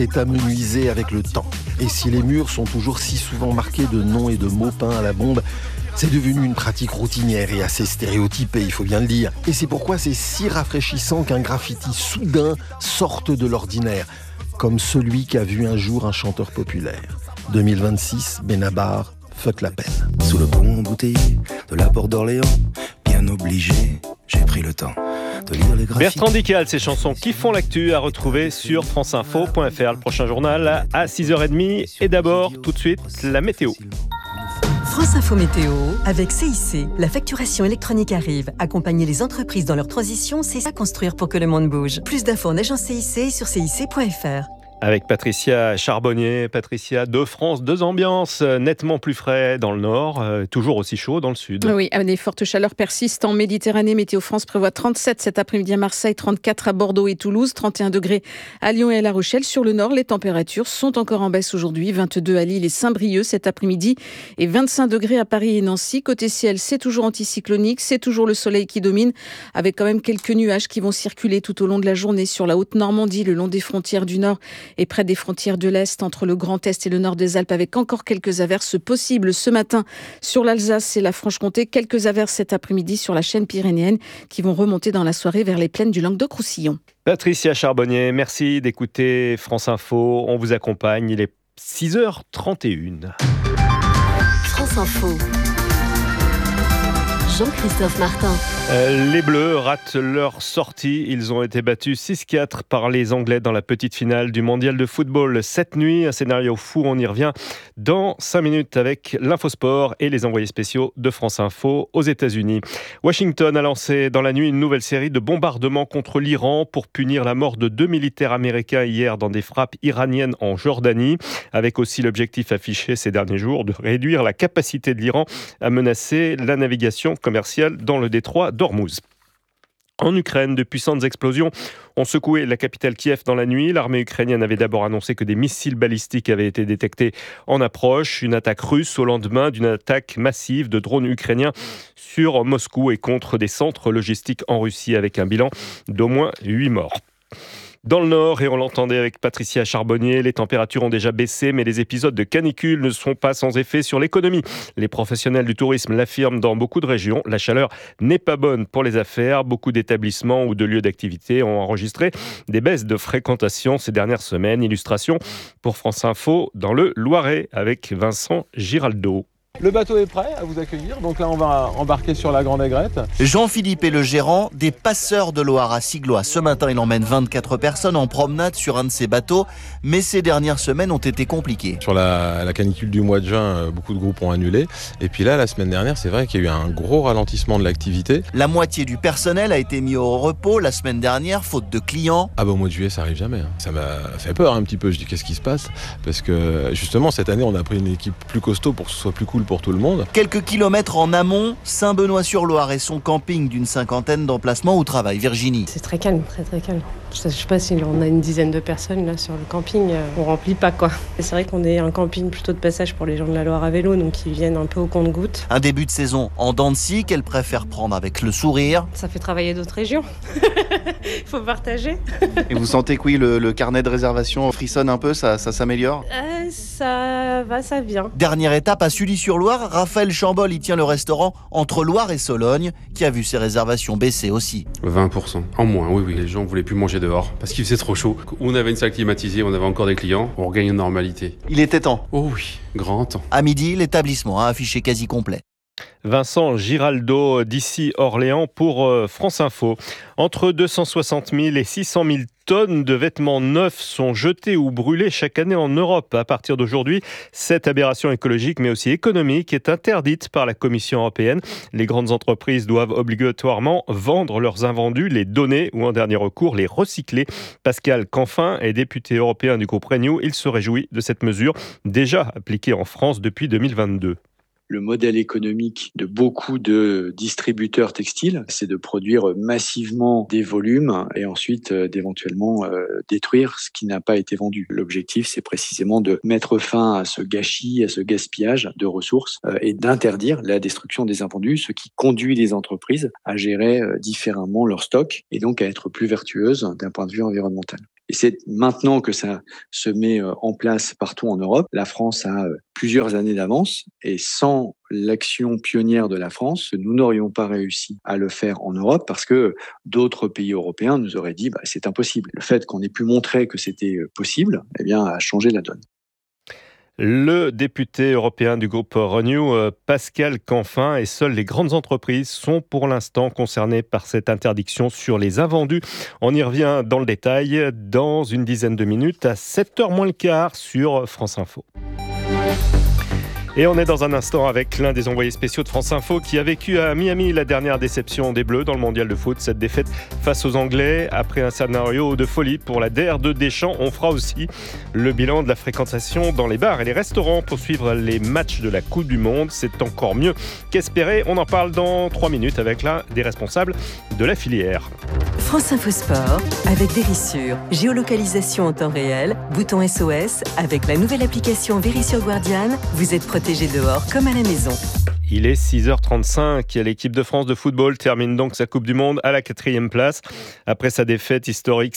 est amenuisé avec le temps. Et si les murs sont toujours si souvent marqués de noms et de mots peints à la bombe, c'est devenu une pratique routinière et assez stéréotypée, il faut bien le dire. Et c'est pourquoi c'est si rafraîchissant qu'un graffiti soudain sorte de l'ordinaire, comme celui qu'a vu un jour un chanteur populaire. 2026, Benabar, fuck la peine. Sous le pont embouteillé de la porte d'Orléans, bien obligé, j'ai pris le temps de lire les graphiques. Bertrand Dical, ces chansons qui font l'actu à retrouver sur franceinfo.fr. Le prochain journal à 6h30. Et d'abord, tout de suite, la météo. France Info Météo, avec CIC. La facturation électronique arrive. Accompagner les entreprises dans leur transition, c'est ça construire pour que le monde bouge. Plus d'infos en agence CIC et sur cic.fr. Avec Patricia Charbonnier. Patricia, deux France, deux ambiances, nettement plus frais dans le nord, toujours aussi chaud dans le sud. Oui, des fortes chaleurs persistent en Méditerranée. Météo France prévoit 37 cet après-midi à Marseille, 34 à Bordeaux et Toulouse, 31 degrés à Lyon et à La Rochelle. Sur le nord, les températures sont encore en baisse aujourd'hui, 22 à Lille et Saint-Brieuc cet après-midi et 25 degrés à Paris et Nancy. Côté ciel, c'est toujours anticyclonique, c'est toujours le soleil qui domine, avec quand même quelques nuages qui vont circuler tout au long de la journée sur la Haute-Normandie, le long des frontières du nord et près des frontières de l'Est, entre le Grand Est et le nord des Alpes, avec encore quelques averses possibles ce matin sur l'Alsace et la Franche-Comté. Quelques averses cet après-midi sur la chaîne pyrénéenne qui vont remonter dans la soirée vers les plaines du Languedoc-Roussillon. Patricia Charbonnier, merci d'écouter France Info. On vous accompagne, il est 6h31. France Info. Jean-Christophe Martin. Les Bleus ratent leur sortie. Ils ont été battus 6-4 par les Anglais dans la petite finale du mondial de football cette nuit. Un scénario fou, on y revient dans 5 minutes avec l'Infosport et les envoyés spéciaux de France Info aux États-Unis. Washington a lancé dans la nuit une nouvelle série de bombardements contre l'Iran pour punir la mort de 2 militaires américains hier dans des frappes iraniennes en Jordanie, avec aussi l'objectif affiché ces derniers jours de réduire la capacité de l'Iran à menacer la navigation commerciale dans le détroit d'Ormuz. En Ukraine, de puissantes explosions ont secoué la capitale Kiev dans la nuit. L'armée ukrainienne avait d'abord annoncé que des missiles balistiques avaient été détectés en approche. Une attaque russe au lendemain d'une attaque massive de drones ukrainiens sur Moscou et contre des centres logistiques en Russie, avec un bilan d'au moins 8 morts. Dans le nord, et on l'entendait avec Patricia Charbonnier, les températures ont déjà baissé, mais les épisodes de canicule ne sont pas sans effet sur l'économie. Les professionnels du tourisme l'affirment dans beaucoup de régions. La chaleur n'est pas bonne pour les affaires. Beaucoup d'établissements ou de lieux d'activité ont enregistré des baisses de fréquentation ces dernières semaines. Illustration pour France Info dans le Loiret avec Vincent Giraldo. Le bateau est prêt à vous accueillir, donc là on va embarquer sur la Grande Aigrette. Jean-Philippe est le gérant des Passeurs de Loire à Siglois. Ce matin, il emmène 24 personnes en promenade sur un de ses bateaux, mais ces dernières semaines ont été compliquées. Sur la canicule du mois de juin, beaucoup de groupes ont annulé. Et puis là, la semaine dernière, c'est vrai qu'il y a eu un gros ralentissement de l'activité. La moitié du personnel a été mis au repos la semaine dernière, faute de clients. Ah bah au mois de juillet, ça arrive jamais. Ça m'a fait peur un petit peu. Je dis qu'est-ce qui se passe ? Parce que justement, cette année, on a pris une équipe plus costaud pour que ce soit plus cool pour tout le monde. Quelques kilomètres en amont, Saint-Benoît-sur-Loire et son camping d'une 50aine d'emplacements où travaille Virginie. C'est très calme, très très calme. Je sais pas si on a une dizaine de personnes là sur le camping, on remplit pas quoi. Et c'est vrai qu'on est un camping plutôt de passage pour les gens de la Loire à vélo, donc ils viennent un peu au compte-gouttes. Un début de saison en dents de scie qu'elle préfère prendre avec le sourire. Ça fait travailler d'autres régions. Il faut partager. Et vous sentez que oui, le carnet de réservation frissonne un peu, ça s'améliore ? Ça va, ça vient. Dernière étape à Sully-sur-Loire, Raphaël Chambol y tient le restaurant entre Loire et Sologne, qui a vu ses réservations baisser aussi. 20% en moins, oui. Les gens voulaient plus manger dehors parce qu'il faisait trop chaud. On avait une salle climatisée, on avait encore des clients, on regagne une normalité. Il était temps. Oh oui, grand temps. À midi, l'établissement a affiché quasi complet. Vincent Giraldo d'ici Orléans pour France Info. Entre 260 000 et 600 000 tonnes de vêtements neufs sont jetés ou brûlés chaque année en Europe. À partir d'aujourd'hui, cette aberration écologique mais aussi économique est interdite par la Commission européenne. Les grandes entreprises doivent obligatoirement vendre leurs invendus, les donner ou en dernier recours les recycler. Pascal Canfin est député européen du groupe Renew. Il se réjouit de cette mesure déjà appliquée en France depuis 2022. Le modèle économique de beaucoup de distributeurs textiles, c'est de produire massivement des volumes et ensuite d'éventuellement détruire ce qui n'a pas été vendu. L'objectif, c'est précisément de mettre fin à ce gâchis, à ce gaspillage de ressources et d'interdire la destruction des invendus, ce qui conduit les entreprises à gérer différemment leur stock et donc à être plus vertueuses d'un point de vue environnemental. Et c'est maintenant que ça se met en place partout en Europe. La France a plusieurs années d'avance et sans l'action pionnière de la France, nous n'aurions pas réussi à le faire en Europe parce que d'autres pays européens nous auraient dit c'est impossible. Le fait qu'on ait pu montrer que c'était possible, a changé la donne. Le député européen du groupe Renew, Pascal Canfin, et seules les grandes entreprises sont pour l'instant concernées par cette interdiction sur les invendus. On y revient dans le détail dans une dizaine de minutes à 7h moins le quart sur France Info. Et on est dans un instant avec l'un des envoyés spéciaux de France Info qui a vécu à Miami la dernière déception des Bleus dans le mondial de foot. Cette défaite face aux Anglais après un scénario de folie pour la DR de Deschamps. On fera aussi le bilan de la fréquentation dans les bars et les restaurants pour suivre les matchs de la Coupe du Monde. C'est encore mieux qu'espéré. On en parle dans 3 minutes avec l'un des responsables de la filière. France Info Sport avec Vérissure. Géolocalisation en temps réel, bouton SOS. Avec la nouvelle application Vérissure Guardian, vous êtes protégé dehors comme à la maison. Il est 6h35 et l'équipe de France de football termine donc sa Coupe du Monde à la 4e place. Après sa défaite historique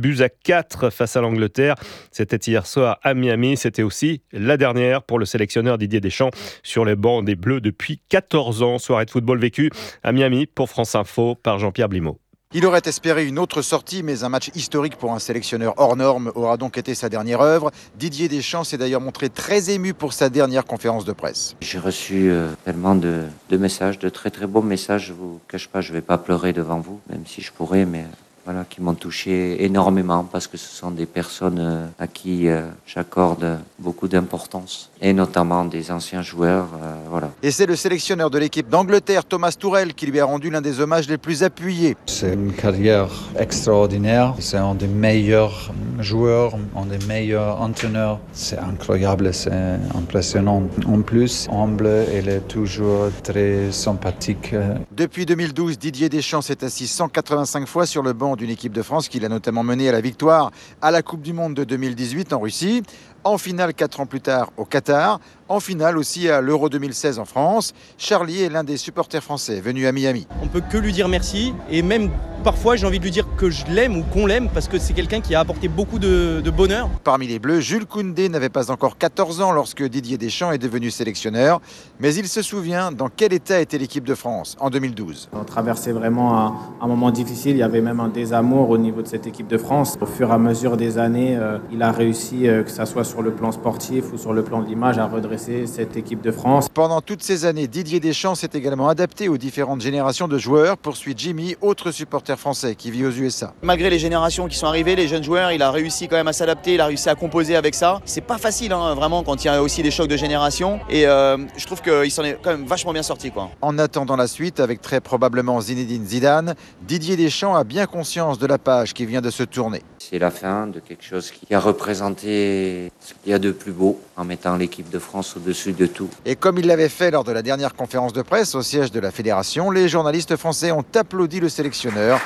6-4 face à l'Angleterre. C'était hier soir à Miami. C'était aussi la dernière pour le sélectionneur Didier Deschamps sur les bancs des Bleus depuis 14 ans. Soirée de football vécue à Miami pour France Info par Jean-Pierre Blimaud. Il aurait espéré une autre sortie, mais un match historique pour un sélectionneur hors norme aura donc été sa dernière œuvre. Didier Deschamps s'est d'ailleurs montré très ému pour sa dernière conférence de presse. J'ai reçu tellement de messages, de très très beaux messages. Je ne vous cache pas, je ne vais pas pleurer devant vous, même si je pourrais, mais voilà, qui m'ont touché énormément parce que ce sont des personnes à qui j'accorde beaucoup d'importance et notamment des anciens joueurs. Voilà. Et c'est le sélectionneur de l'équipe d'Angleterre, Thomas Tuchel, qui lui a rendu l'un des hommages les plus appuyés. C'est une carrière extraordinaire. C'est un des meilleurs joueurs, un des meilleurs entraîneurs. C'est incroyable, c'est impressionnant. En plus, humble, il est toujours très sympathique. Depuis 2012, Didier Deschamps s'est assis 185 fois sur le banc d'une équipe de France qu'il a notamment menée à la victoire à la Coupe du Monde de 2018 en Russie, en finale 4 ans plus tard au Qatar, en finale aussi à l'Euro 2016 en France. Charlie est l'un des supporters français venus à Miami. On peut que lui dire merci et même parfois j'ai envie de lui dire que je l'aime ou qu'on l'aime parce que c'est quelqu'un qui a apporté beaucoup de bonheur. Parmi les Bleus, Jules Koundé n'avait pas encore 14 ans lorsque Didier Deschamps est devenu sélectionneur, mais il se souvient dans quel état était l'équipe de France en 2012. On traversait vraiment un moment difficile, il y avait même un désamour au niveau de cette équipe de France. Au fur et à mesure des années, il a réussi, que ça soit sur le plan sportif ou sur le plan de l'image, à redresser cette équipe de France. Pendant toutes ces années, Didier Deschamps s'est également adapté aux différentes générations de joueurs, poursuit Jimmy, autre supporter français qui vit aux USA. Malgré les générations qui sont arrivées, les jeunes joueurs, il a réussi quand même à s'adapter, il a réussi à composer avec ça. C'est pas facile, vraiment, quand il y a aussi des chocs de génération. Et je trouve qu'il s'en est quand même vachement bien sorti, quoi. En attendant la suite, avec très probablement Zinedine Zidane, Didier Deschamps a bien conscience de la page qui vient de se tourner. C'est la fin de quelque chose qui a représenté ce qu'il y a de plus beau en mettant l'équipe de France au-dessus de tout. Et comme il l'avait fait lors de la dernière conférence de presse au siège de la Fédération, les journalistes français ont applaudi le sélectionneur.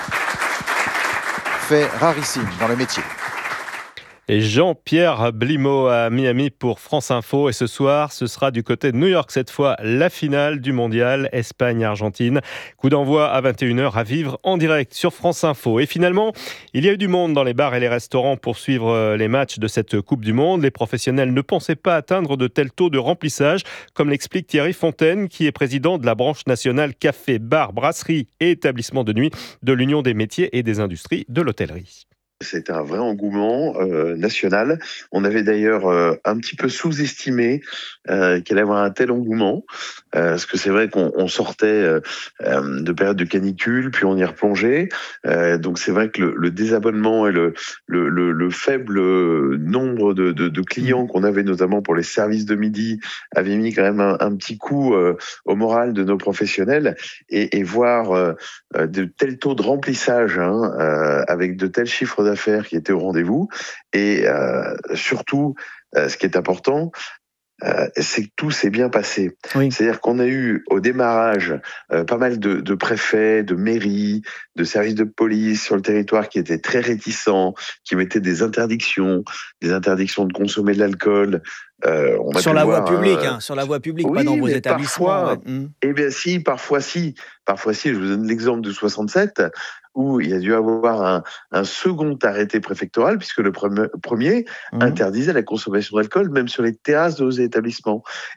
Fait rarissime dans le métier. Et Jean-Pierre Blimaud à Miami pour France Info. Et ce soir, ce sera du côté de New York, cette fois, la finale du mondial Espagne-Argentine. Coup d'envoi à 21h à vivre en direct sur France Info. Et finalement, il y a eu du monde dans les bars et les restaurants pour suivre les matchs de cette Coupe du Monde. Les professionnels ne pensaient pas atteindre de tels taux de remplissage, comme l'explique Thierry Fontaine, qui est président de la branche nationale café, bar, brasserie et établissement de nuit de l'Union des métiers et des industries de l'hôtellerie. C'était un vrai engouement national. On avait d'ailleurs un petit peu sous-estimé qu'il allait y avoir un tel engouement, parce que c'est vrai qu'on sortait de périodes de canicule, puis on y replongeait. Donc c'est vrai que le désabonnement et le faible nombre de clients qu'on avait, notamment pour les services de midi, avait mis quand même un petit coup au moral de nos professionnels. Et voir de tels taux de remplissage, avec de tels chiffres d'affaires qui étaient au rendez-vous, et surtout, ce qui est important, c'est que tout s'est bien passé. Oui. C'est-à-dire qu'on a eu au démarrage pas mal de préfets, de mairies, de services de police sur le territoire qui étaient très réticents, qui mettaient des interdictions de consommer de l'alcool On a sur la voie publique, sur la voie publique, pas dans vos établissements. Eh bien parfois si. Je vous donne l'exemple de 67, où il y a dû avoir un second arrêté préfectoral, puisque le premier interdisait la consommation d'alcool, même sur les terrasses de vos établissements.